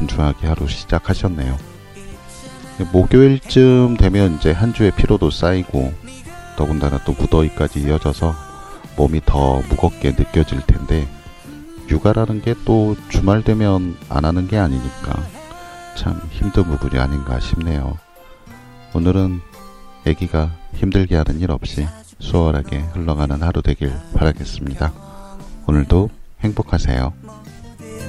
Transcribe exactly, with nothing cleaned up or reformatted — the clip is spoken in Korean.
분주하게 하루 시작하셨네요. 목요일쯤 되면 이제 한 주의 피로도 쌓이고 더군다나 또 무더위까지 이어져서 몸이 더 무겁게 느껴질 텐데, 육아라는 게 또 주말 되면 안 하는 게 아니니까 참 힘든 부분이 아닌가 싶네요. 오늘은 아기가 힘들게 하는 일 없이 수월하게 흘러가는 하루 되길 바라겠습니다. 오늘도 행복하세요.